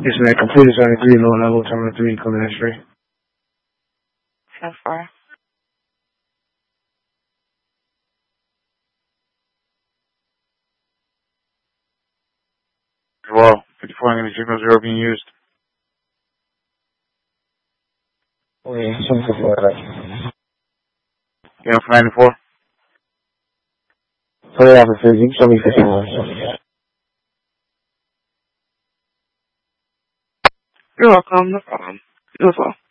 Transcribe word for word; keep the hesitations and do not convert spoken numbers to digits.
Yes, man. Completed zone three, low level, terminal three, coming X-ray. ten four. Well, fifty-four enemy signal zero being used. Oh, yeah, something for that. Get for ninety-four. Put it out for fifty. Show me fifty-one. You're welcome. No problem. You as well.